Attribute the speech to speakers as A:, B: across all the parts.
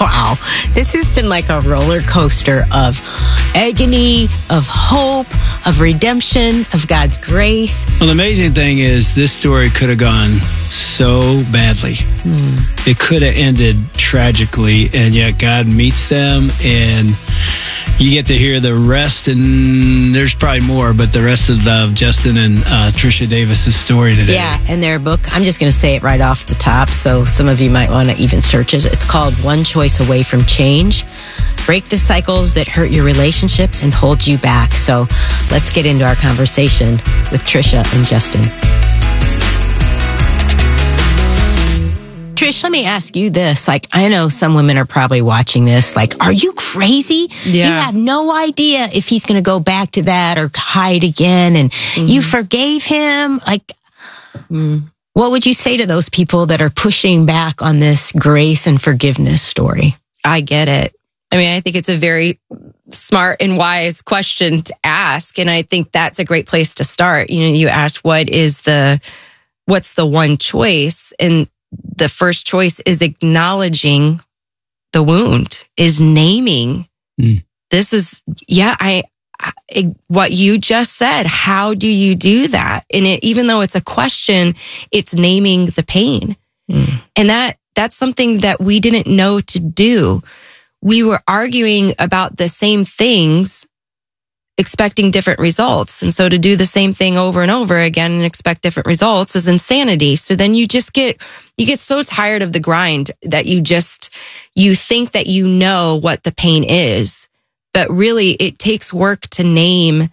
A: Wow. This has been like a roller coaster of agony, of hope, of redemption, of God's grace.
B: Well, the amazing thing is this story could have gone so badly. It could have ended tragically, and yet God meets them, and you get to hear the rest, and there's probably more, but the rest of Justin and Trisha Davis's story today.
A: Yeah, and their book, I'm just going to say it right off the top, so some of you might want to even search it. It's called One Choice Away from Change. Break the cycles that hurt your relationships and hold you back. So let's get into our conversation with Trisha and Justin. Trish, let me ask you this. Like, I know some women are probably watching this. Like, are you crazy?
C: Yeah.
A: You have no idea if he's going to go back to that or hide again. And you forgave him. Like, what would you say to those people that are pushing back on this grace and forgiveness story?
C: I get it. I mean, I think it's a very smart and wise question to ask. And I think that's a great place to start. You know, you asked, what's the one choice? And the first choice is acknowledging the wound, is naming. This is, what you just said. How do you do that? And even though it's a question, it's naming the pain. And that's something that we didn't know to do. We were arguing about the same things, expecting different results. And so to do the same thing over and over again and expect different results is insanity. So then you get so tired of the grind that you think that you know what the pain is. But really it takes work to name.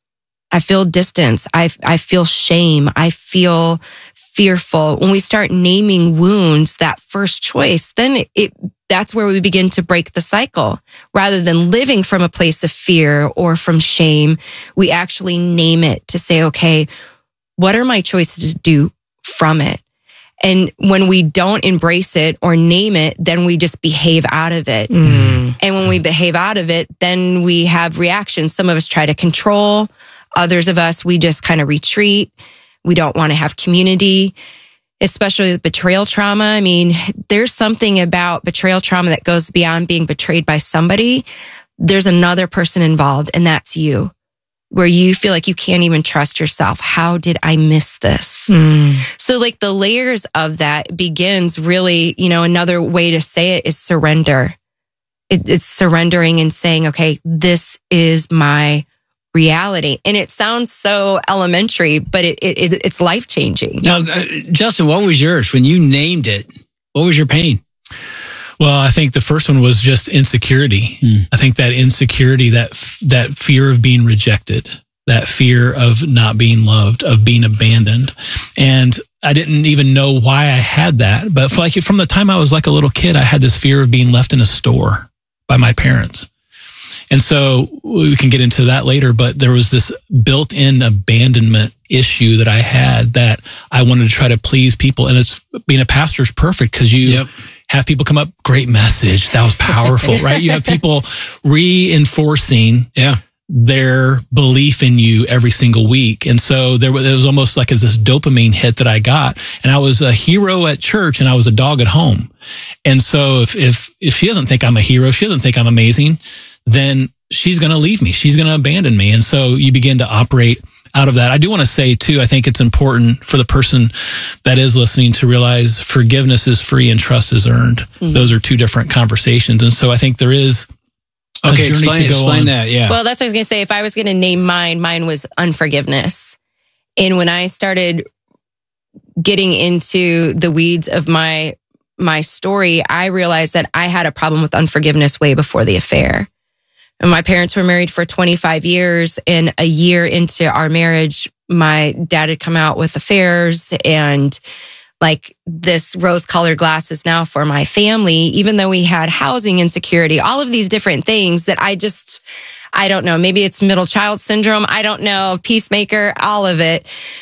C: I feel distance. I feel shame. I feel fearful. When we start naming wounds, that first choice, then that's where we begin to break the cycle. Rather than living from a place of fear or from shame, we actually name it to say, okay, what are my choices to do from it? And when we don't embrace it or name it, then we just behave out of it. And when we behave out of it, then we have reactions. Some of us try to control. Others of us, we just kind of retreat. We don't want to have community. Especially with betrayal trauma. I mean, there's something about betrayal trauma that goes beyond being betrayed by somebody. There's another person involved, and that's you, where you feel like you can't even trust yourself. How did I miss this? So like the layers of that begins really, another way to say it is surrender. It's surrendering and saying, okay, this is my reality. And it sounds so elementary, but it's life-changing.
B: Now, Justin, what was yours when you named it? What was your pain?
D: Well, I think the first one was just insecurity. I think that insecurity, that fear of being rejected, that fear of not being loved, of being abandoned. And I didn't even know why I had that. But from the time I was like a little kid, I had this fear of being left in a store by my parents. And so we can get into that later, but there was this built-in abandonment issue that I had that I wanted to try to please people. And it's being a pastor is perfect because you have people come up, great message. That was powerful, right? You have people reinforcing their belief in you every single week. And so there was almost like this dopamine hit that I got. And I was a hero at church and I was a dog at home. And so if she doesn't think I'm a hero, she doesn't think I'm amazing, then she's going to leave me. She's going to abandon me. And so you begin to operate out of that. I do want to say too, I think it's important for the person that is listening to realize forgiveness is free and trust is earned. Those are two different conversations. And so I think there is a journey to go
B: explain
D: on.
B: That, yeah.
C: Well, that's what I was going to say. If I was going to name mine was unforgiveness. And when I started getting into the weeds of my story, I realized that I had a problem with unforgiveness way before the affair. And my parents were married for 25 years, and a year into our marriage, my dad had come out with affairs and like this rose-colored glasses now for my family, even though we had housing insecurity, all of these different things that I don't know, maybe it's middle child syndrome, I don't know, peacemaker, all of it.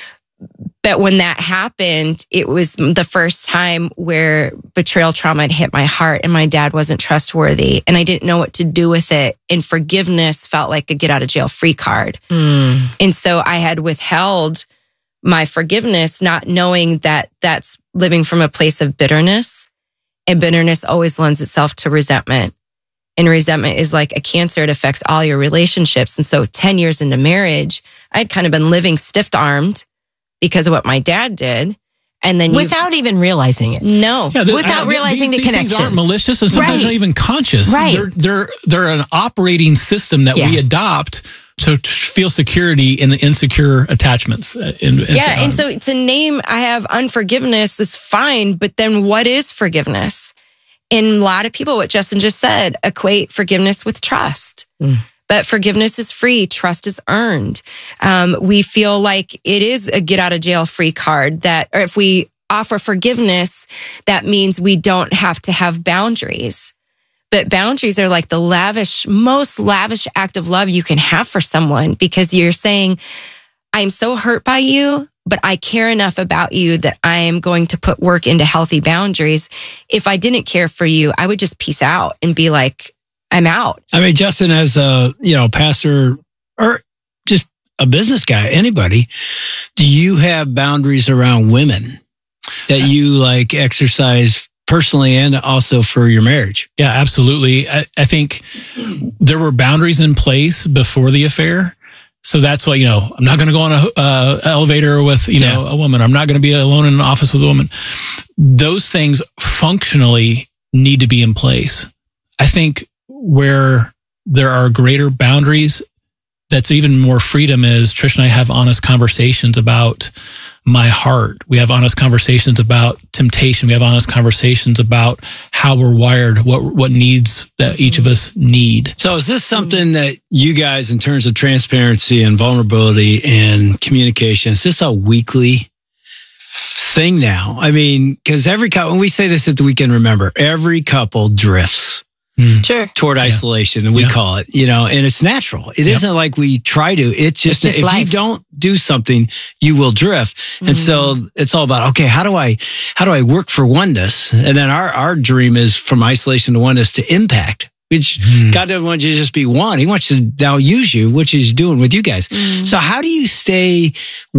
C: But when that happened, it was the first time where betrayal trauma had hit my heart and my dad wasn't trustworthy and I didn't know what to do with it. And forgiveness felt like a get out of jail free card. And so I had withheld my forgiveness, not knowing that that's living from a place of bitterness And bitterness always lends itself to resentment. And resentment is like a cancer. It affects all your relationships. And so 10 years into marriage, I'd kind of been living stiff-armed because of what my dad did. And then
A: without even realizing it.
C: No.
D: Yeah,
A: without realizing the connection.
D: These things aren't malicious and sometimes not even conscious.
A: Right.
D: They're an operating system that we adopt to feel security in insecure attachments.
C: And so to name, I have unforgiveness is fine, but then what is forgiveness? And a lot of people, what Justin just said, equate forgiveness with trust. But forgiveness is free. Trust is earned. We feel like it is a get out of jail free card that, or if we offer forgiveness, that means we don't have to have boundaries. But boundaries are like the most lavish act of love you can have for someone, because you're saying, I'm so hurt by you, but I care enough about you that I am going to put work into healthy boundaries. If I didn't care for you, I would just peace out and be like, I'm out.
B: I mean, Justin, as a pastor or just a business guy, anybody, do you have boundaries around women that you like exercise personally and also for your marriage?
D: Yeah, absolutely. I think there were boundaries in place before the affair. So that's why, I'm not going to go on a elevator with, a woman. I'm not going to be alone in an office with a woman. Those things functionally need to be in place. I think where there are greater boundaries, that's even more freedom, is Trish and I have honest conversations about my heart. We have honest conversations about temptation. We have honest conversations about how we're wired, what needs that each of us need.
B: So is this something that you guys, in terms of transparency and vulnerability and communication, is this a weekly thing now? I mean, because every couple, when we say this at the Weekend Remember, every couple drifts toward isolation, and we call it, and it's natural. It isn't like we try to. It's just if life. You don't do something, you will drift. And so it's all about, okay, how do I work for oneness? And then our dream is from isolation to oneness to impact, which God doesn't want you to just be one. He wants to now use you, which he's doing with you guys. So how do you stay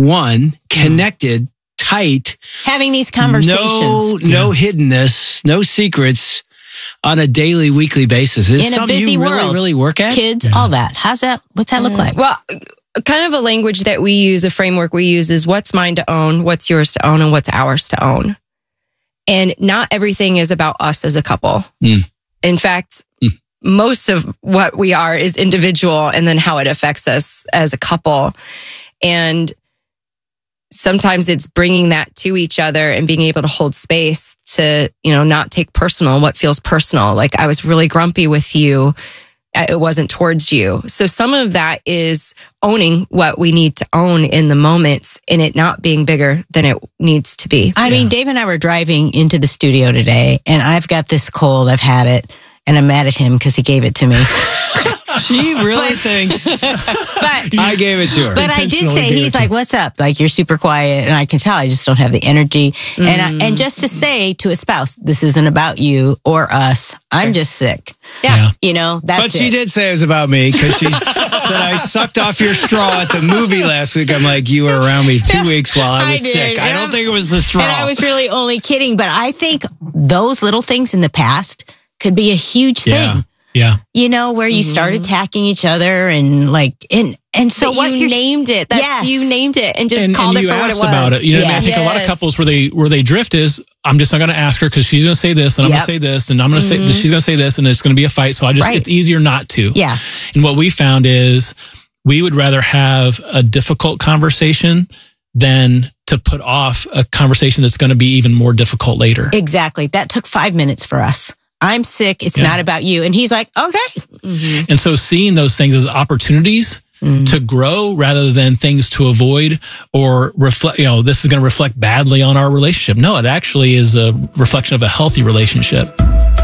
B: connected, tight,
A: having these conversations?
B: No hiddenness, no secrets, on a daily, weekly basis? Is
A: in a busy world,
B: really work at?
A: Kids, all that. What's that look like?
C: Well, kind of a language that we use, a framework we use, is what's mine to own, what's yours to own, and what's ours to own. And not everything is about us as a couple. In fact, most of what we are is individual, and then how it affects us as a couple. And sometimes it's bringing that to each other and being able to hold space to, not take personal what feels personal. Like, I was really grumpy with you. It wasn't towards you. So some of that is owning what we need to own in the moments, and it not being bigger than it needs to be.
A: I mean, Dave and I were driving into the studio today, and I've got this cold. I've had it, and I'm mad at him because he gave it to me.
B: She really thinks I gave it to her.
A: But I did say, he's like, what's up? Like, you're super quiet. And I can tell I just don't have the energy. And just to say to a spouse, this isn't about you or us. I'm just sick.
C: Yeah.
A: That's
B: But she did say it was about me, because she said I sucked off your straw at the movie last week. I'm like, you were around me 2 weeks while I was sick. I don't think it was the straw.
A: And I was really only kidding. But I think those little things in the past could be a huge thing.
D: Yeah.
A: Where you start attacking each other and so
C: what you named it. You named it and just called it for what it was.
D: About it. I think a lot of couples where they drift is, I'm just not going to ask her because she's going to say this and I'm going to say this and I'm going to say she's going to say this, and it's going to be a fight. So it's easier not to.
A: Yeah.
D: And what we found is we would rather have a difficult conversation than to put off a conversation that's going to be even more difficult later.
A: Exactly. That took 5 minutes for us. I'm sick. It's not about you. And he's like, okay.
D: And so seeing those things as opportunities to grow rather than things to avoid or reflect, this is going to reflect badly on our relationship. No, it actually is a reflection of a healthy relationship.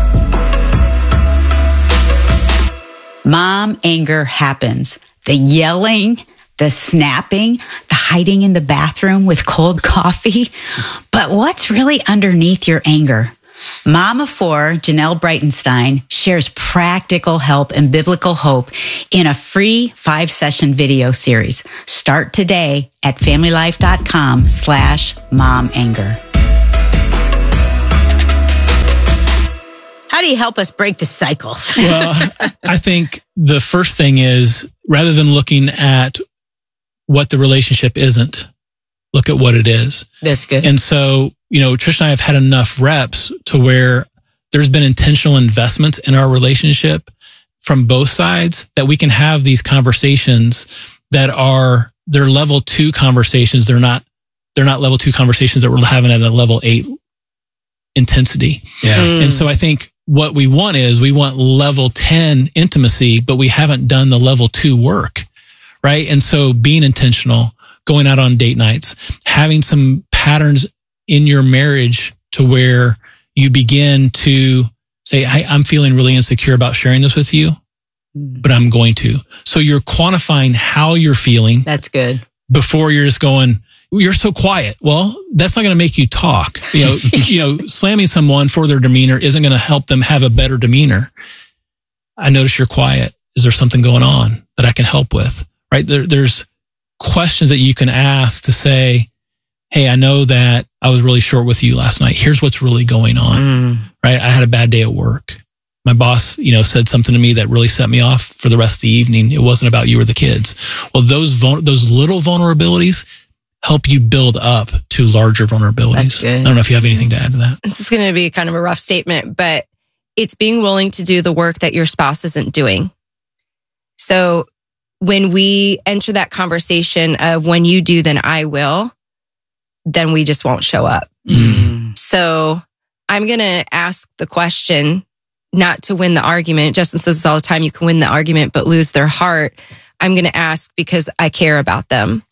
E: Mom anger happens. The yelling, the snapping, the hiding in the bathroom with cold coffee. But what's really underneath your anger? Mom of Four, Janelle Breitenstein, shares practical help and biblical hope in a free 5-session video series. Start today at familylife.com/momanger.
A: How do you help us break the cycle?
D: Well, I think the first thing is, rather than looking at what the relationship isn't, look at what it is.
A: That's good.
D: And so, Trish and I have had enough reps to where there's been intentional investments in our relationship from both sides that we can have these conversations that they're level 2 conversations. They're not level 2 conversations that we're having at a level 8 intensity.
B: Yeah.
D: And so I think what we want level 10 intimacy, but we haven't done the level 2 work, right? And so being intentional, going out on date nights, having some patterns in your marriage to where you begin to say, hey, I'm feeling really insecure about sharing this with you, but I'm going to. So you're quantifying how you're feeling.
A: That's good.
D: Before you're just going, you're so quiet. Well, that's not going to make you talk. Slamming someone for their demeanor isn't going to help them have a better demeanor. I notice you're quiet. Is there something going on that I can help with? Right? There's questions that you can ask to say, hey, I know that I was really short with you last night. Here's what's really going on. Right? I had a bad day at work. My boss, said something to me that really set me off for the rest of the evening. It wasn't about you or the kids. Well, those little vulnerabilities help you build up to larger vulnerabilities. I don't know if you have anything to add to that.
C: This is going to be kind of a rough statement, but it's being willing to do the work that your spouse isn't doing. So when we enter that conversation of when you do, then I will, then we just won't show up. So I'm going to ask the question, not to win the argument. Justin says this all the time, you can win the argument, but lose their heart. I'm going to ask because I care about them.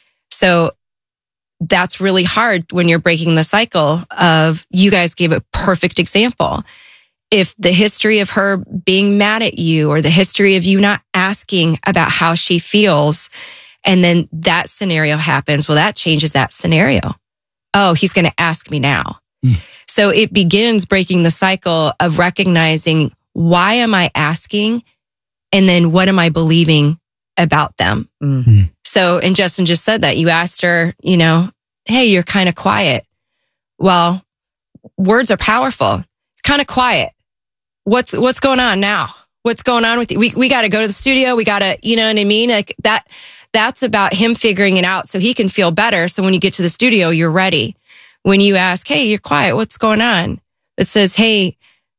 C: So that's really hard when you're breaking the cycle of, you guys gave a perfect example. If the history of her being mad at you, or the history of you not asking about how she feels, and then that scenario happens, well, that changes that scenario. Oh, he's going to ask me now. So it begins breaking the cycle of recognizing, why am I asking? And then what am I believing about them? So, and Justin just said that. You asked her, hey, you're kind of quiet. Well, words are powerful. Kind of quiet. What's going on now? What's going on with you? We got to go to the studio. We got to, you know what I mean? Like that's about him figuring it out so he can feel better. So when you get to the studio, you're ready. When you ask, hey, you're quiet, what's going on? It says, hey,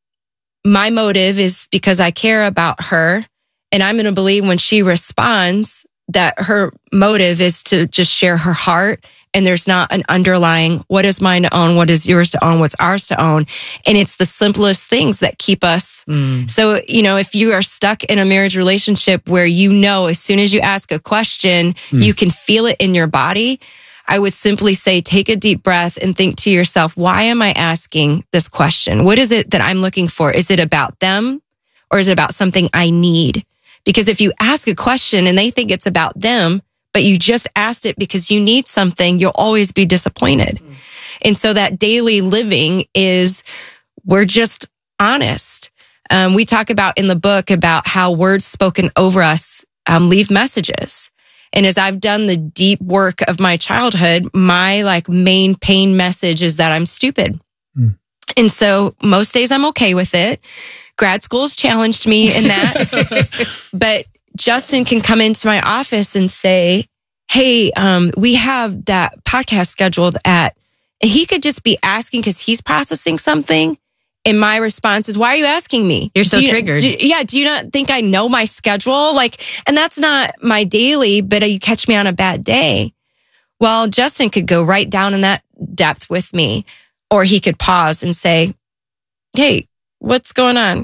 C: my motive is because I care about her. And I'm going to believe when she responds that her motive is to just share her heart. And there's not an underlying, what is mine to own? What is yours to own? What's ours to own? And it's the simplest things that keep us. So, if you are stuck in a marriage relationship where as soon as you ask a question, you can feel it in your body, I would simply say, take a deep breath and think to yourself, why am I asking this question? What is it that I'm looking for? Is it about them, or is it about something I need? Because if you ask a question and they think it's about them, but you just asked it because you need something, you'll always be disappointed. And so that daily living is, we're just honest. We talk about in the book about how words spoken over us leave messages. And as I've done the deep work of my childhood, my main pain message is that I'm stupid. And so most days I'm okay with it. Grad school's challenged me in that. But Justin can come into my office and say, hey, we have that podcast scheduled at, and he could just be asking because he's processing something. And my response is, why are you asking me?
A: You're so triggered.
C: Do you not think I know my schedule? And that's not my daily, but you catch me on a bad day. Well, Justin could go right down in that depth with me, or he could pause and say, hey, what's going on?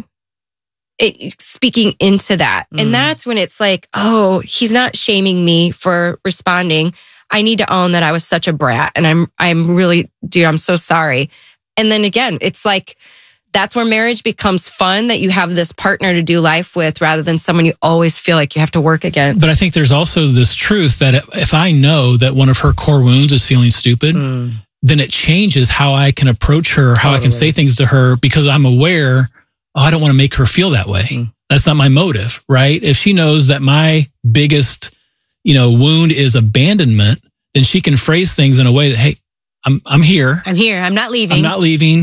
C: Speaking into that. And that's when it's like, oh, he's not shaming me for responding. I need to own that I was such a brat. And I'm really, dude, I'm so sorry. And then again, it's like, that's where marriage becomes fun, that you have this partner to do life with rather than someone you always feel like you have to work against.
D: But I think there's also this truth that if I know that one of her core wounds is feeling stupid, then it changes how I can approach her, how I can say things to her, because I'm aware, I don't want to make her feel that way. That's not my motive, right? If she knows that my biggest, wound is abandonment, then she can phrase things in a way that, hey, I'm here.
A: I'm here. I'm not leaving.
D: I'm not leaving.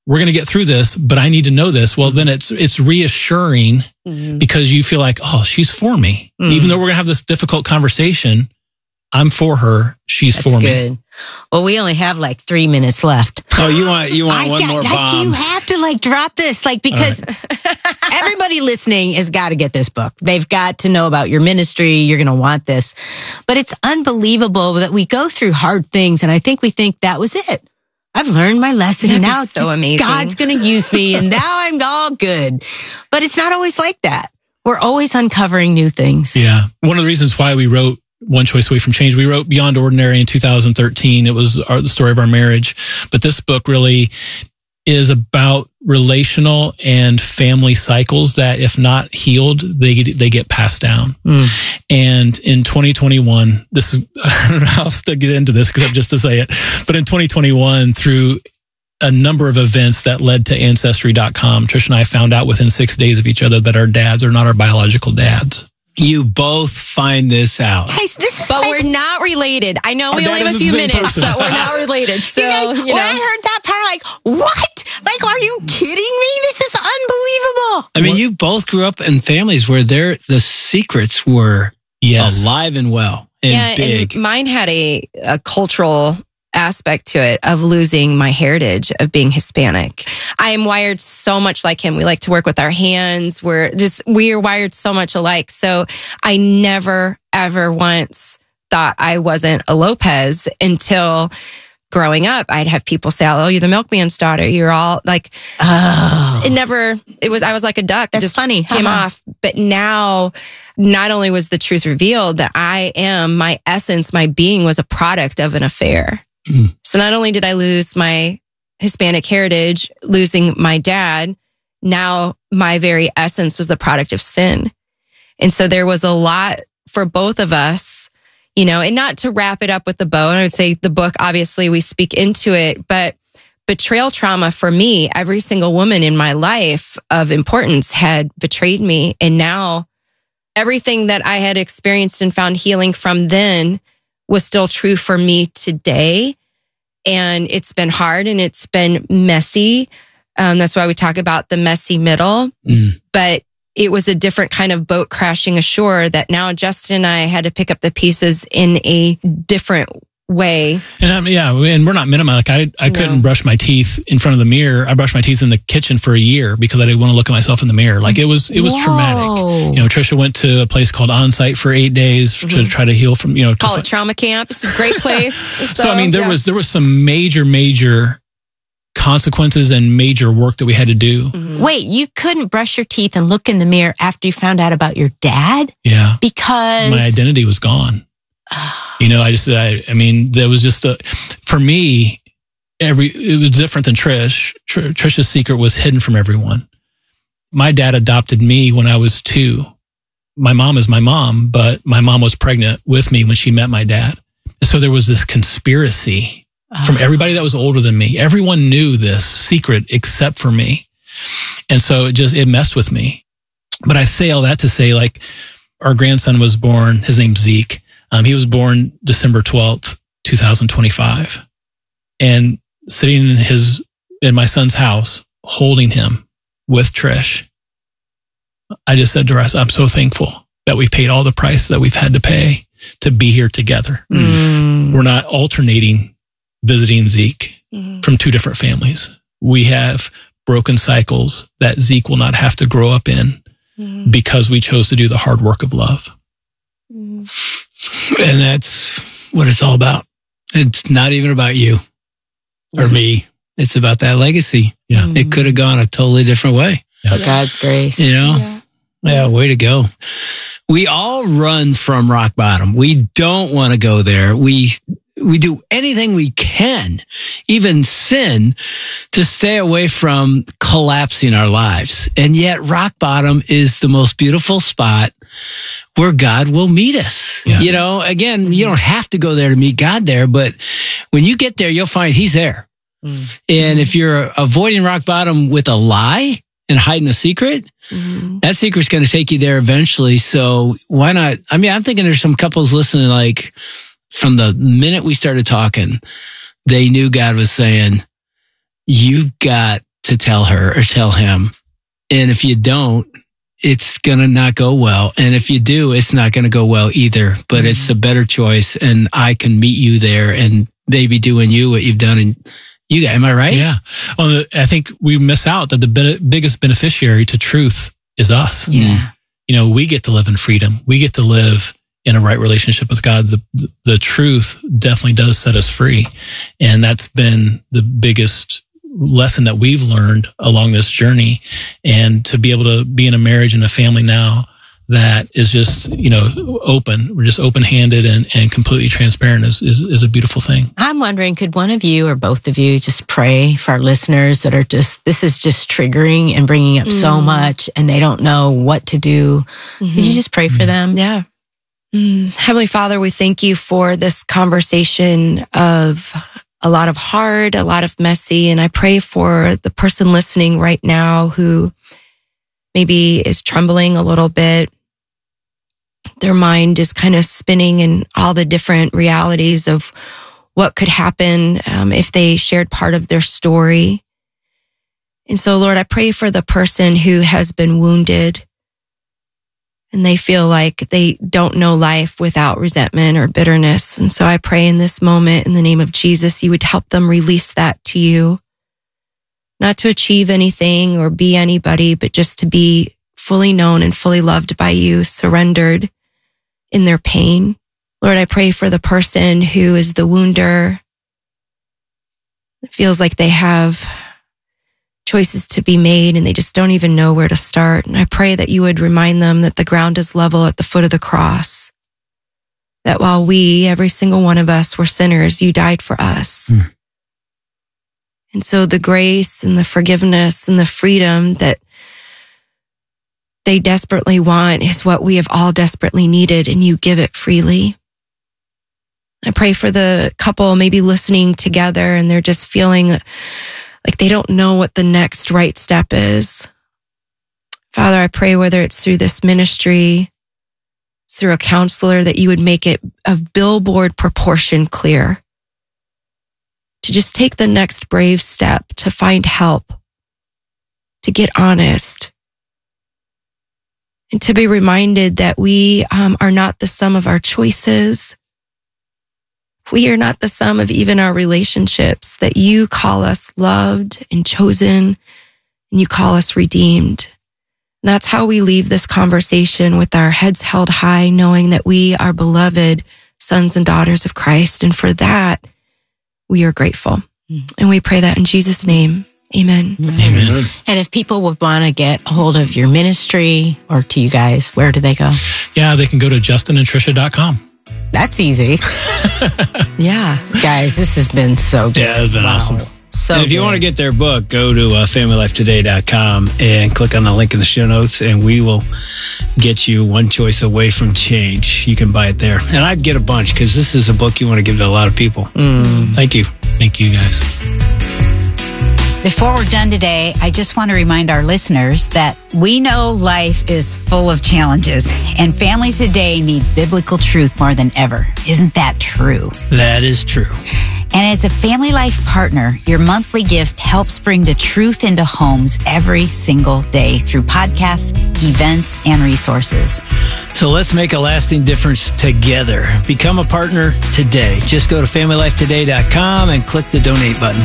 D: we're going to get through this, but I need to know this. Well, then it's reassuring because you feel like, oh, she's for me. Even though we're going to have this difficult conversation, I'm for her. She's for me.
A: Well, we only have like 3 minutes left.
B: Oh, you want one more bomb?
A: You have to drop this, because everybody listening has got to get this book. They've got to know about your ministry. You're going to want this. But it's unbelievable that we go through hard things, and I think we think that was it. I've learned my lesson, and now it's
C: so amazing.
A: God's going to use me, and now I'm all good. But it's not always like that. We're always uncovering new things.
D: Yeah. One of the reasons why we wrote One Choice Away from Change, we wrote Beyond Ordinary in 2013. It was the story of our marriage. But this book really is about relational and family cycles that, if not healed, they get passed down. And in 2021, this is, I don't know how else to get into this because I'm just to say it, but in 2021, through a number of events that led to Ancestry.com, Trish and I found out within 6 days of each other that our dads are not our biological dads.
B: You both find this out.
A: Guys, this is
C: But we're not related. I know we only have a few minutes, but we're not related. So,
A: when I heard that part, I'm like, what? Like, are you kidding me? This is unbelievable.
B: I mean, you both grew up in families where the secrets were alive and well and big.
C: And mine had a cultural aspect to it of losing my heritage of being Hispanic. I am wired so much like him. We like to work with our hands. We are wired so much alike. So I never, ever once thought I wasn't a Lopez until growing up. I'd have people say, oh, you're the milkman's daughter. You're all like, I was like a duck.
A: That's
C: just
A: funny.
C: Came off. But now, not only was the truth revealed that I am, my essence, my being was a product of an affair. So not only did I lose my Hispanic heritage, losing my dad, now my very essence was the product of sin. And so there was a lot for both of us, and not to wrap it up with the bow. And I would say the book, obviously we speak into it, but betrayal trauma for me, every single woman in my life of importance had betrayed me. And now everything that I had experienced and found healing from then was still true for me today. And it's been hard and it's been messy. That's why we talk about the messy middle. But it was a different kind of boat crashing ashore that now Justin and I had to pick up the pieces in a different way.
D: And and we're not minimizing. I couldn't brush my teeth in front of the mirror. I brushed my teeth in the kitchen for a year because I didn't want to look at myself in the mirror. Like it was traumatic. Trisha went to a place called Onsite for 8 days to try to heal from,
C: call it trauma camp. It's a great place.
D: So I mean, there was some major consequences and major work that we had to do.
A: Wait, you couldn't brush your teeth and look in the mirror after you found out about your dad?
D: Yeah.
A: Because
D: my identity was gone. I mean, there was just for me, it was different than Trish. Trish's secret was hidden from everyone. My dad adopted me when I was 2. My mom is my mom, but my mom was pregnant with me when she met my dad. And so there was this conspiracy from everybody that was older than me. Everyone knew this secret except for me. And so it messed with me. But I say all that to say, like, our grandson was born, his name's Zeke. He was born December 12th, 2025. And sitting in my son's house, holding him with Trish, I just said to her, I'm so thankful that we paid all the price that we've had to pay to be here together. We're not alternating visiting Zeke from 2 different families. We have broken cycles that Zeke will not have to grow up in because we chose to do the hard work of love.
B: And that's what it's all about. It's not even about you or me. It's about that legacy.
D: Yeah.
B: It could have gone a totally different way.
A: for God's grace.
B: Yeah, way to go. We all run from rock bottom. We don't want to go there. We do anything we can, even sin, to stay away from collapsing our lives. And yet rock bottom is the most beautiful spot where God will meet us. Yeah. You know, again, you don't have to go there to meet God there, but when you get there, you'll find he's there. And if you're avoiding rock bottom with a lie and hiding a secret, that secret's going to take you there eventually. So why not? I mean, I'm thinking there's some couples listening, like from the minute we started talking, they knew God was saying, you've got to tell her or tell him. And if you don't, it's going to not go well. And if you do, it's not going to go well either. But it's a better choice. And I can meet you there and maybe doing you what you've done. And you, am I right?
D: Yeah. Well, I think we miss out that the biggest beneficiary to truth is us.
A: Yeah.
D: You know, we get to live in freedom. We get to live in a right relationship with God. The truth definitely does set us free. And that's been the biggest lesson that we've learned along this journey. And to be able to be in a marriage and a family now that is just, you know, open. We're just open-handed and completely transparent is a beautiful thing.
A: I'm wondering, could one of you or both of you just pray for our listeners that are just, this is just triggering and bringing up so much and they don't know what to do. Could you just pray for them?
C: Yeah. Heavenly Father, we thank you for this conversation of a lot of hard, a lot of messy. And I pray for the person listening right now who maybe is trembling a little bit. Their mind is kind of spinning in all the different realities of what could happen if they shared part of their story. And so, Lord, I pray for the person who has been wounded and they feel like they don't know life without resentment or bitterness. And so I pray in this moment, in the name of Jesus, you would help them release that to you, not to achieve anything or be anybody, but just to be fully known and fully loved by you, surrendered in their pain. Lord, I pray for the person who is the wounder. It feels like they have choices to be made and they just don't even know where to start. And I pray that you would remind them that the ground is level at the foot of the cross. That while we, every single one of us, were sinners, you died for us. And so the grace and the forgiveness and the freedom that they desperately want is what we have all desperately needed, and you give it freely. I pray for the couple maybe listening together and they're just feeling like they don't know what the next right step is. Father, I pray whether it's through this ministry, through a counselor, that you would make it of billboard proportion clear to just take the next brave step, to find help, to get honest, and to be reminded that we are not the sum of our choices. We are not the sum of even our relationships, that you call us loved and chosen, and you call us redeemed. And that's how we leave this conversation, with our heads held high, knowing that we are beloved sons and daughters of Christ. And for that, we are grateful. And we pray that in Jesus' name. Amen.
D: Amen.
A: And if people would want to get a hold of your ministry or to you guys, where do they go?
D: Yeah, they can go to justinandtricia.com.
A: That's easy.
C: Yeah.
A: Guys, this has been so good.
B: Yeah, it's been awesome.
A: So
B: and if you want to get their book, go to familylifetoday.com and click on the link in the show notes, and we will get you one choice away from change. You can buy it there. And I'd get a bunch because this is a book you want to give to a lot of people. Thank you.
D: Thank you, guys.
E: Before we're done today, I just want to remind our listeners that we know life is full of challenges, and families today need biblical truth more than ever. Isn't that true?
B: That is true.
E: And as a Family Life partner, your monthly gift helps bring the truth into homes every single day through podcasts, events, and resources.
B: So let's make a lasting difference together. Become a partner today. Just go to familylifetoday.com and click the donate button.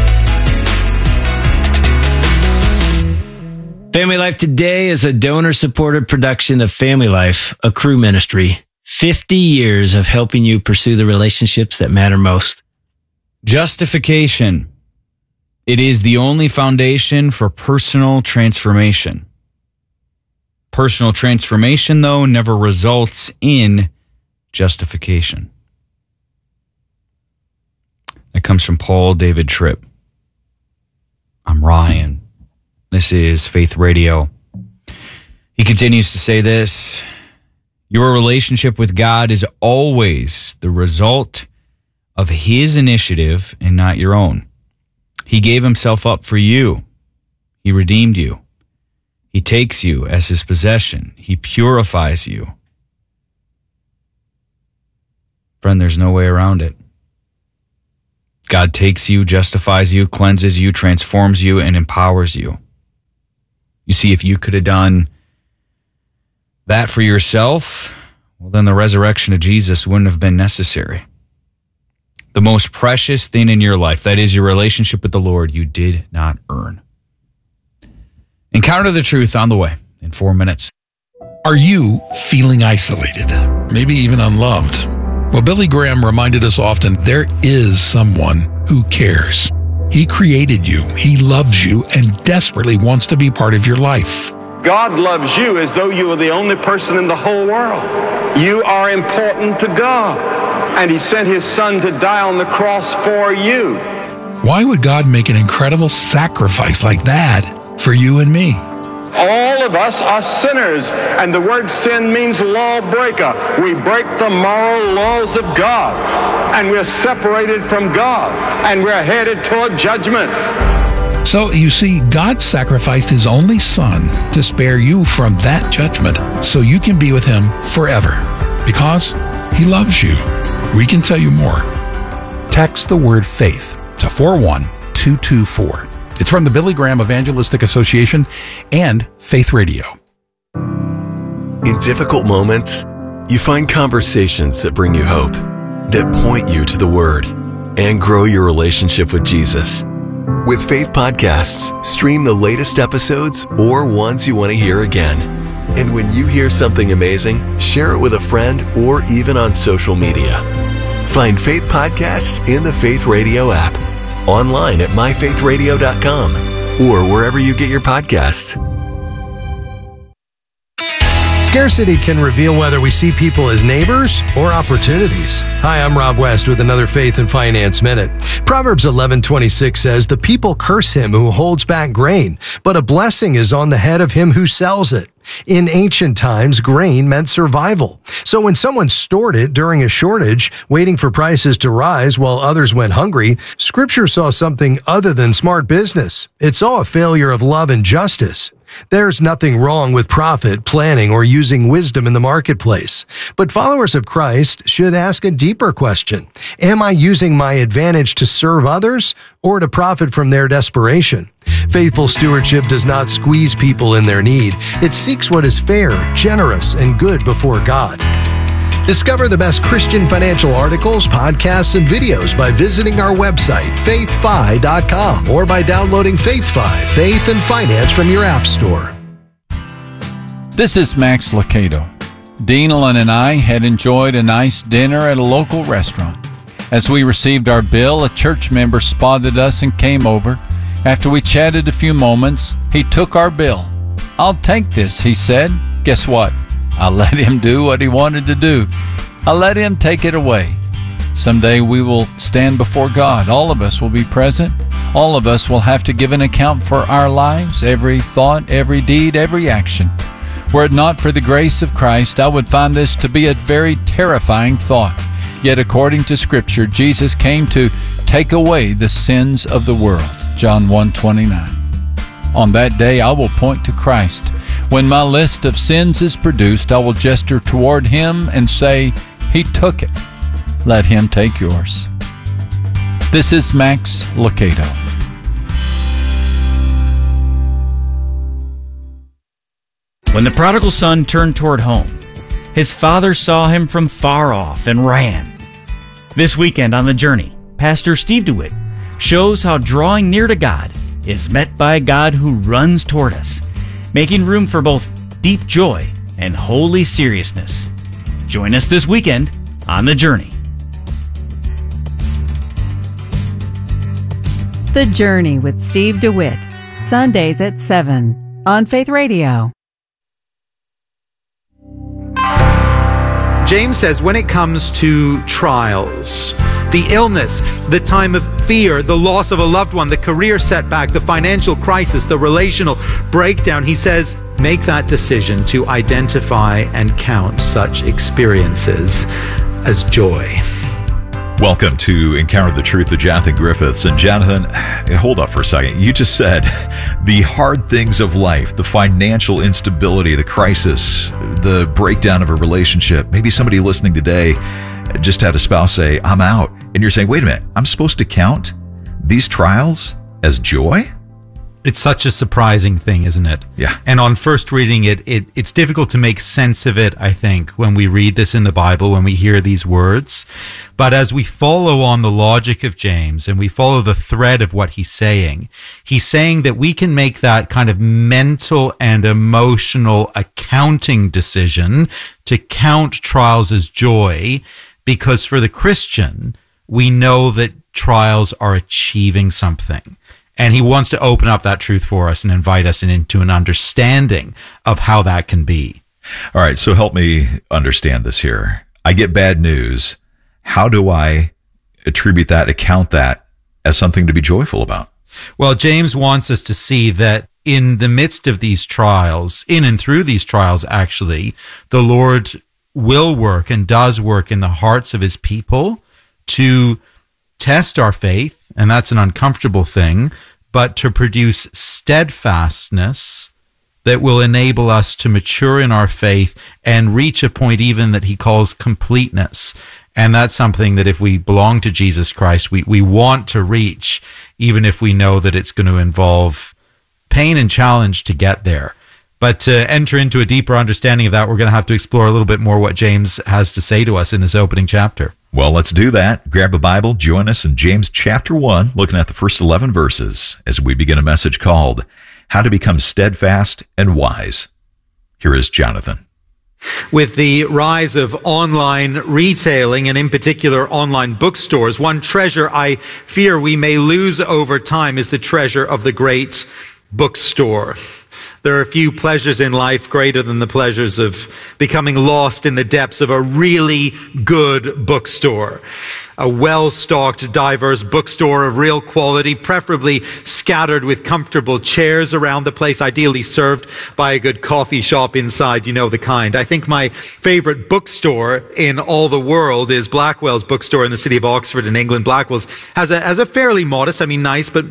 B: Family Life Today is a donor-supported production of Family Life, a Cru ministry. 50 years of helping you pursue the relationships that matter most.
F: Justification. It is the only foundation for personal transformation. Personal transformation, though, never results in justification. That comes from Paul David Tripp. I'm Ryan. This is Faith Radio. He continues to say this: your relationship with God is always the result of His initiative and not your own. He gave Himself up for you. He redeemed you. He takes you as His possession. He purifies you. Friend, there's no way around it. God takes you, justifies you, cleanses you, transforms you, and empowers you. You see, if you could have done that for yourself, well, then the resurrection of Jesus wouldn't have been necessary. The most precious thing in your life, that is your relationship with the Lord, you did not earn. Encounter the Truth on the way in 4 minutes.
G: Are you feeling isolated, maybe even unloved? Well, Billy Graham reminded us often there is someone who cares. He created you, he loves you, and desperately wants to be part of your life.
H: God loves you as though you were the only person in the whole world. You are important to God, and he sent his son to die on the cross for you.
G: Why would God make an incredible sacrifice like that for you and me?
H: All of us are sinners, and the word sin means lawbreaker. We break the moral laws of God, and we're separated from God, and we're headed toward judgment.
G: So, you see, God sacrificed his only son to spare you from that judgment so you can be with him forever because he loves you. We can tell you more. Text the word faith to 41224. It's from the Billy Graham Evangelistic Association and Faith Radio.
I: In difficult moments, you find conversations that bring you hope, that point you to the Word, and grow your relationship with Jesus. With Faith Podcasts, stream the latest episodes or ones you want to hear again. And when you hear something amazing, share it with a friend or even on social media. Find Faith Podcasts in the Faith Radio app, online at myfaithradio.com, or wherever you get your podcasts.
J: Scarcity can reveal whether we see people as neighbors or opportunities. Hi, I'm Rob West with another Faith and Finance Minute. Proverbs 11:26 says, "The people curse him who holds back grain, but a blessing is on the head of him who sells it." In ancient times, grain meant survival. So when someone stored it during a shortage, waiting for prices to rise while others went hungry, Scripture saw something other than smart business. It saw a failure of love and justice. There's nothing wrong with profit, planning, or using wisdom in the marketplace. But followers of Christ should ask a deeper question. Am I using my advantage to serve others or to profit from their desperation? Faithful stewardship does not squeeze people in their need. It seeks what is fair, generous, and good before God. Discover the best Christian financial articles, podcasts, and videos by visiting our website, faithfi.com, or by downloading FaithFi, Faith and Finance from your app store.
K: This is Max Lucado. Deanlin and I had enjoyed a nice dinner at a local restaurant. As we received our bill, a church member spotted us and came over. After we chatted a few moments, he took our bill. "I'll take this," he said. Guess what? I let him do what he wanted to do. I let him take it away. Someday we will stand before God. All of us will be present. All of us will have to give an account for our lives, every thought, every deed, every action. Were it not for the grace of Christ, I would find this to be a very terrifying thought. Yet according to Scripture, Jesus came to take away the sins of the world. John 1:29. On that day, I will point to Christ. When my list of sins is produced, I will gesture toward him and say, "He took it. Let him take yours." This is Max Lucado.
L: When the prodigal son turned toward home, his father saw him from far off and ran. This weekend on The Journey, Pastor Steve DeWitt shows how drawing near to God is met by a God who runs toward us, making room for both deep joy and holy seriousness. Join us this weekend on The Journey.
M: The Journey with Steve DeWitt, Sundays at 7 on Faith Radio.
N: James says when it comes to trials, the illness, the time of fear, the loss of a loved one, the career setback, the financial crisis, the relational breakdown, he says, make that decision to identify and count such experiences as joy.
O: Welcome to Encounter the Truth with Jonathan Griffiths. And Jonathan, hold up for a second. You just said the hard things of life, the financial instability, the crisis, the breakdown of a relationship. Maybe somebody listening today, just had a spouse say, I'm out. And you're saying, wait a minute, I'm supposed to count these trials as joy?
N: It's such a surprising thing, isn't it?
O: Yeah.
N: And on first reading it, it's difficult to make sense of it, I think, when we read this in the Bible, when we hear these words. But as we follow on the logic of James and we follow the thread of what he's saying that we can make that kind of mental and emotional accounting decision to count trials as joy, because for the Christian, we know that trials are achieving something. And he wants to open up that truth for us and invite us into an understanding of how that can be.
O: All right, so help me understand this here. I get bad news. How do I attribute that, account that as something to be joyful about?
N: Well, James wants us to see that in the midst of these trials, in and through these trials, actually, the Lord will work and does work in the hearts of his people to test our faith, and that's an uncomfortable thing, but to produce steadfastness that will enable us to mature in our faith and reach a point even that he calls completeness. And that's something that if we belong to Jesus Christ, we want to reach, even if we know that it's going to involve pain and challenge to get there. But to enter into a deeper understanding of that, we're going to have to explore a little bit more what James has to say to us in this opening chapter.
O: Well, let's do that. Grab a Bible, join us in James chapter 1, looking at the first 11 verses as we begin a message called How to Become Steadfast and Wise. Here is Jonathan.
N: With the rise of online retailing, and in particular online bookstores, one treasure I fear we may lose over time is the treasure of the great bookstore. There are few pleasures in life greater than the pleasures of becoming lost in the depths of a really good bookstore. A well-stocked, diverse bookstore of real quality, preferably scattered with comfortable chairs around the place, ideally served by a good coffee shop inside, you know the kind. I think my favorite bookstore in all the world is Blackwell's bookstore in the city of Oxford in England. Blackwell's has a fairly modest, nice, but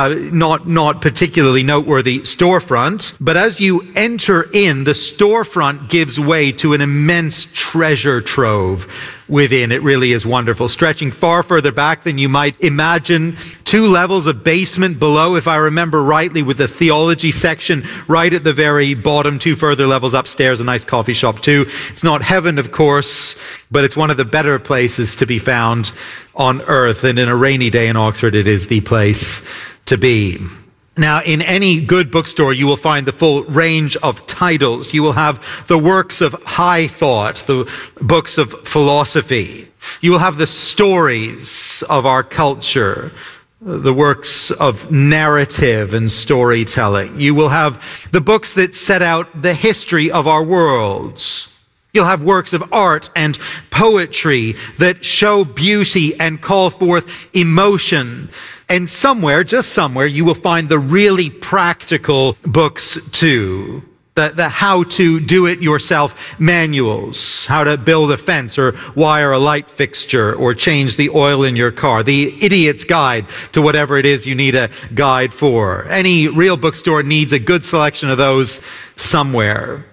N: not particularly noteworthy storefront. But as you enter in, the storefront gives way to an immense treasure trove within. It really is wonderful. Stretching far further back than you might imagine, 2 levels of basement below, if I remember rightly, with the theology section right at the very bottom, 2 further levels upstairs, a nice coffee shop too. It's not heaven, of course, but it's one of the better places to be found on earth. And in a rainy day in Oxford, it is the place to be. Now, in any good bookstore, you will find the full range of titles. You will have the works of high thought, the books of philosophy. You will have the stories of our culture, the works of narrative and storytelling. You will have the books that set out the history of our worlds. You'll have works of art and poetry that show beauty and call forth emotion. And somewhere, just somewhere, you will find the really practical books too. The how-to-do-it-yourself manuals, how to build a fence or wire a light fixture or change the oil in your car, the idiot's guide to whatever it is you need a guide for. Any real bookstore needs a good selection of those somewhere.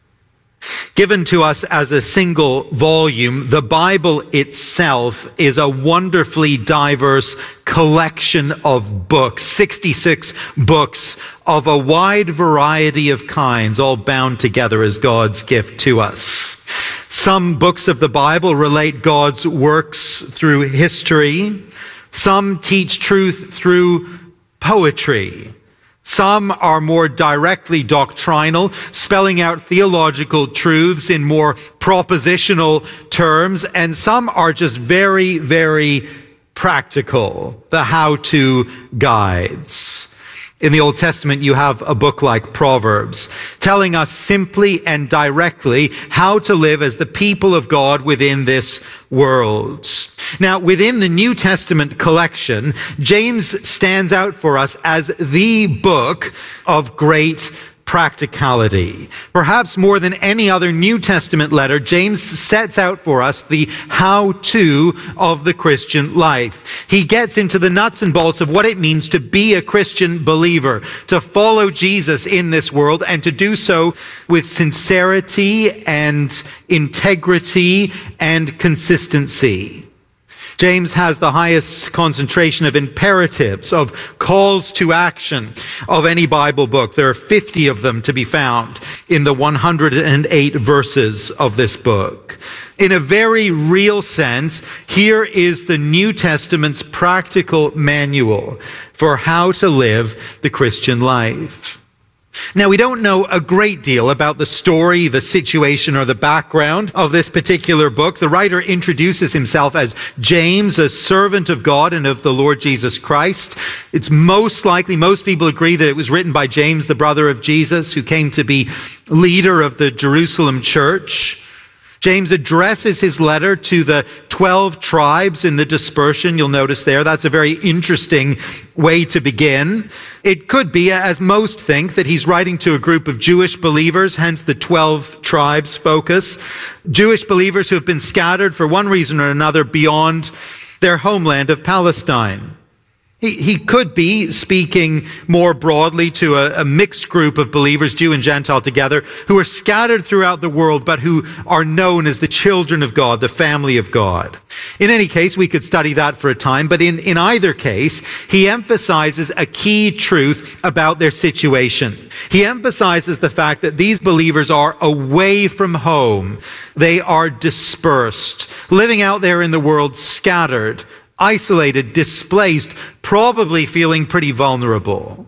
N: Given to us as a single volume, the Bible itself is a wonderfully diverse collection of books, 66 books of a wide variety of kinds, all bound together as God's gift to us. Some books of the Bible relate God's works through history. Some teach truth through poetry. Some are more directly doctrinal, spelling out theological truths in more propositional terms, and some are just very, very practical, the how-to guides. In the Old Testament, you have a book like Proverbs, telling us simply and directly how to live as the people of God within this world. Now, within the New Testament collection, James stands out for us as the book of great practicality. Perhaps more than any other New Testament letter, James sets out for us the how-to of the Christian life. He gets into the nuts and bolts of what it means to be a Christian believer, to follow Jesus in this world, and to do so with sincerity and integrity and consistency. James has the highest concentration of imperatives, of calls to action of any Bible book. There are 50 of them to be found in the 108 verses of this book. In a very real sense, here is the New Testament's practical manual for how to live the Christian life. Now, we don't know a great deal about the story, the situation, or the background of this particular book. The writer introduces himself as James, a servant of God and of the Lord Jesus Christ. It's most likely, most people agree that it was written by James, the brother of Jesus, who came to be leader of the Jerusalem church. James addresses his letter to the 12 tribes in the dispersion. You'll notice there, that's a very interesting way to begin. It could be, as most think, that he's writing to a group of Jewish believers, hence the 12 tribes focus. Jewish believers who have been scattered for one reason or another beyond their homeland of Palestine. He could be speaking more broadly to a mixed group of believers, Jew and Gentile together, who are scattered throughout the world, but who are known as the children of God, the family of God. In any case, we could study that for a time, but in either case, he emphasizes a key truth about their situation. He emphasizes the fact that these believers are away from home. They are dispersed, living out there in the world, scattered, isolated, displaced, probably feeling pretty vulnerable.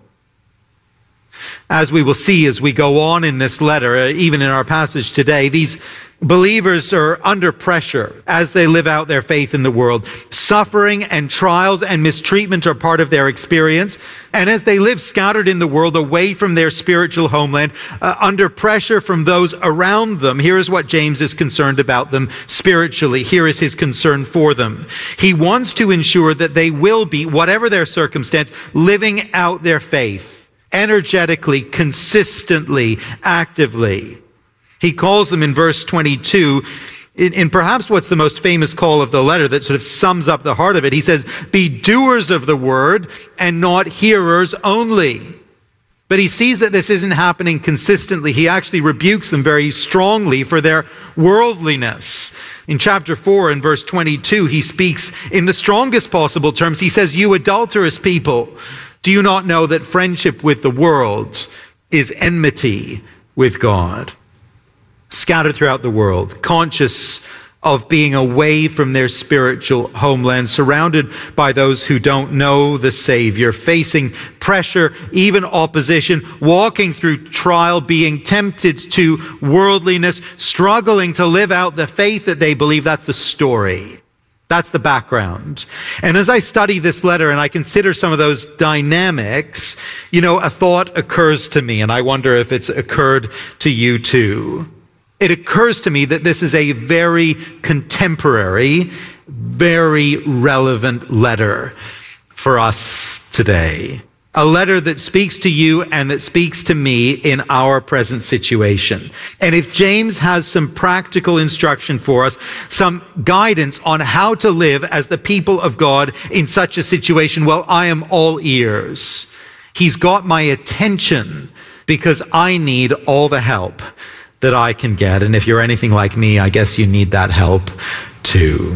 N: As we will see as we go on in this letter, even in our passage today, these believers are under pressure as they live out their faith in the world. Suffering and trials and mistreatment are part of their experience. And as they live scattered in the world, away from their spiritual homeland, under pressure from those around them, here is what James is concerned about them spiritually. Here is his concern for them. He wants to ensure that they will be, whatever their circumstance, living out their faith energetically, consistently, actively. He calls them in verse 22, in perhaps what's the most famous call of the letter that sort of sums up the heart of it. He says, be doers of the word and not hearers only. But he sees that this isn't happening consistently. He actually rebukes them very strongly for their worldliness. In chapter 4 and verse 22, he speaks in the strongest possible terms. He says, you adulterous people, do you not know that friendship with the world is enmity with God? Scattered throughout the world, conscious of being away from their spiritual homeland, surrounded by those who don't know the Savior, facing pressure, even opposition, walking through trial, being tempted to worldliness, struggling to live out the faith that they believe. That's the story. That's the background. And as I study this letter and I consider some of those dynamics, a thought occurs to me, and I wonder if it's occurred to you too. It occurs to me that this is a very contemporary, very relevant letter for us today. A letter that speaks to you and that speaks to me in our present situation. And if James has some practical instruction for us, some guidance on how to live as the people of God in such a situation, well, I am all ears. He's got my attention because I need all the help that I can get. And if you're anything like me, I guess you need that help too.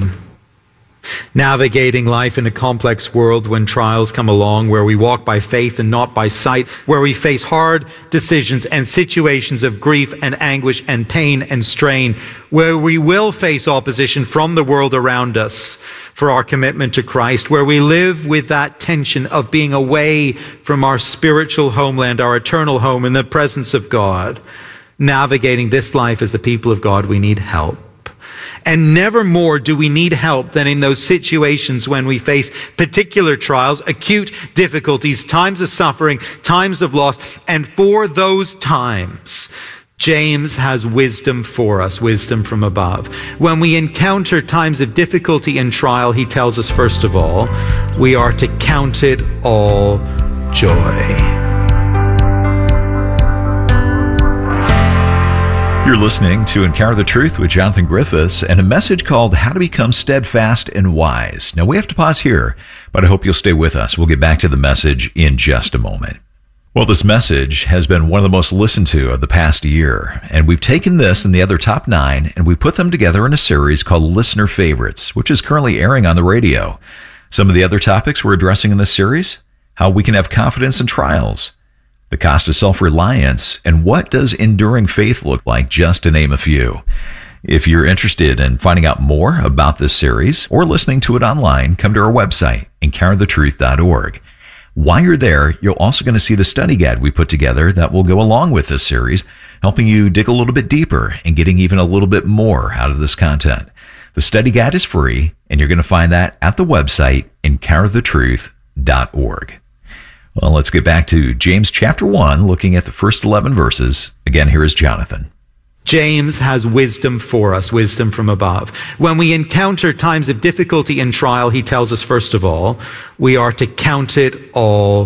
N: Navigating life in a complex world when trials come along, where we walk by faith and not by sight, where we face hard decisions and situations of grief and anguish and pain and strain, where we will face opposition from the world around us for our commitment to Christ, where we live with that tension of being away from our spiritual homeland, our eternal home in the presence of God. Navigating this life as the people of God, we need help. And never more do we need help than in those situations when we face particular trials, acute difficulties, times of suffering, times of loss. And for those times, James has wisdom for us, wisdom from above. When we encounter times of difficulty and trial, he tells us, first of all, we are to count it all joy.
O: You're listening to Encounter the Truth with Jonathan Griffiths and a message called How to Become Steadfast and Wise. Now, we have to pause here, but I hope you'll stay with us. We'll get back to the message in just a moment. Well, this message has been one of the most listened to of the past year, and we've taken this and the other top 9, and we put them together in a series called Listener Favorites, which is currently airing on the radio. Some of the other topics we're addressing in this series: how we can have confidence in trials, the cost of self-reliance, and what does enduring faith look like, just to name a few. If you're interested in finding out more about this series or listening to it online, come to our website, encounterthetruth.org. While you're there, you're also going to see the study guide we put together that will go along with this series, helping you dig a little bit deeper and getting even a little bit more out of this content. The study guide is free, and you're going to find that at the website, encounterthetruth.org. Well, let's get back to James chapter 1, looking at the first 11 verses. Again, here is Jonathan.
N: James has wisdom for us, wisdom from above. When we encounter times of difficulty and trial, he tells us, first of all, we are to count it all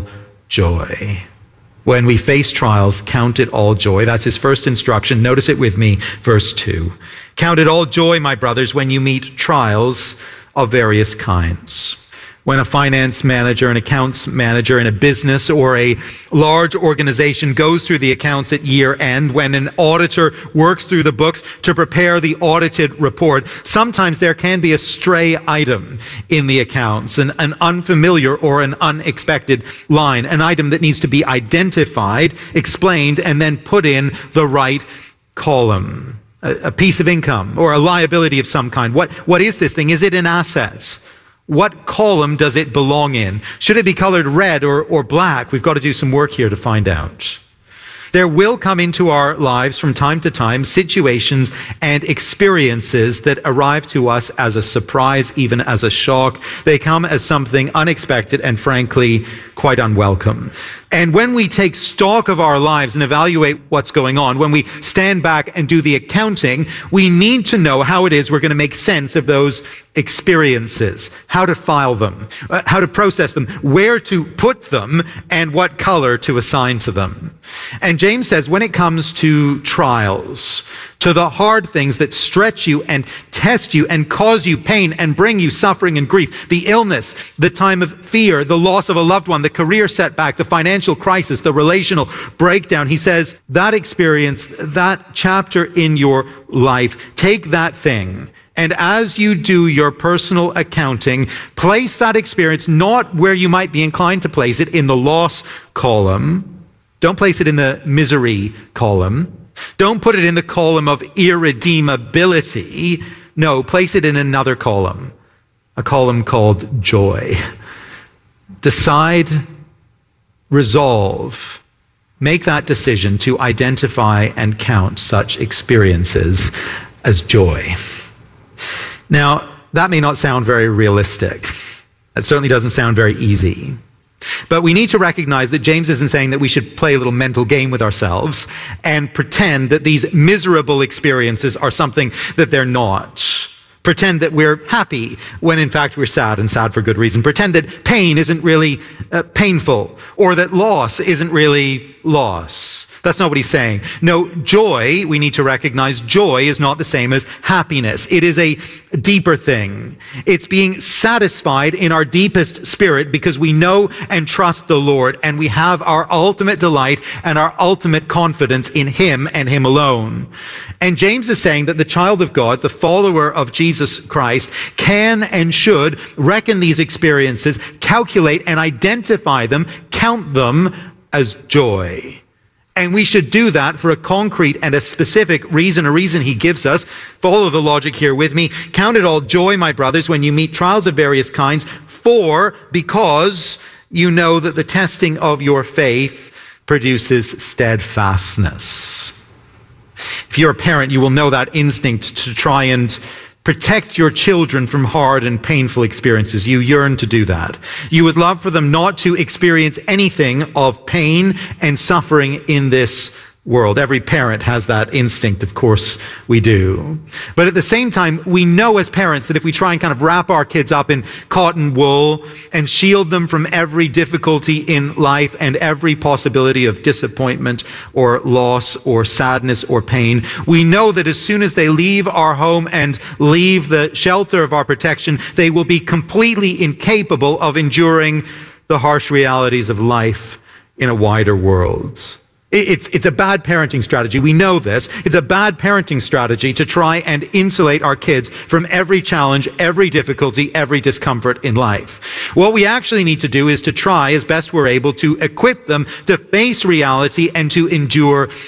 N: joy. When we face trials, count it all joy. That's his first instruction. Notice it with me, verse 2. Count it all joy, my brothers, when you meet trials of various kinds. When a finance manager, an accounts manager in a business or a large organization goes through the accounts at year end, when an auditor works through the books to prepare the audited report, sometimes there can be a stray item in the accounts, an unfamiliar or an unexpected line, an item that needs to be identified, explained, and then put in the right column. A piece of income or a liability of some kind. What is this thing? Is it an asset? What column does it belong in? Should it be colored red or black? We've got to do some work here to find out. There will come into our lives from time to time situations and experiences that arrive to us as a surprise, even as a shock. They come as something unexpected and frankly quite unwelcome. And when we take stock of our lives and evaluate what's going on, when we stand back and do the accounting, we need to know how it is we're going to make sense of those experiences, how to file them, how to process them, where to put them, and what color to assign to them. And James says when it comes to trials, to the hard things that stretch you and test you and cause you pain and bring you suffering and grief, the illness, the time of fear, the loss of a loved one, the career setback, the financial crisis, the relational breakdown, he says that experience, that chapter in your life, take that thing, and as you do your personal accounting, place that experience not where you might be inclined to place it, in the loss column. Don't place it in the misery column. Don't put it in the column of irredeemability. No, place it in another column, a column called joy. Decide, resolve, make that decision to identify and count such experiences as joy. Now, that may not sound very realistic. It certainly doesn't sound very easy. But we need to recognize that James isn't saying that we should play a little mental game with ourselves and pretend that these miserable experiences are something that they're not. Pretend that we're happy when in fact we're sad, and sad for good reason. Pretend that pain isn't really painful, or that loss isn't really loss. That's not what he's saying. No, joy, we need to recognize, joy is not the same as happiness. It is a deeper thing. It's being satisfied in our deepest spirit because we know and trust the Lord, and we have our ultimate delight and our ultimate confidence in Him and Him alone. And James is saying that the child of God, the follower of Jesus Christ, can and should reckon these experiences, calculate and identify them, count them as joy. And we should do that for a concrete and a specific reason, a reason he gives us. Follow the logic here with me. Count it all joy, my brothers, when you meet trials of various kinds, because you know that the testing of your faith produces steadfastness. If you're a parent, you will know that instinct to try and protect your children from hard and painful experiences. You yearn to do that. You would love for them not to experience anything of pain and suffering in this world. Every parent has that instinct, of course we do. But at the same time, we know as parents that if we try and kind of wrap our kids up in cotton wool and shield them from every difficulty in life and every possibility of disappointment or loss or sadness or pain, we know that as soon as they leave our home and leave the shelter of our protection, they will be completely incapable of enduring the harsh realities of life in a wider world. It's a bad parenting strategy. We know this. It's a bad parenting strategy to try and insulate our kids from every challenge, every difficulty, every discomfort in life. What we actually need to do is to try as best we're able to equip them to face reality and to endure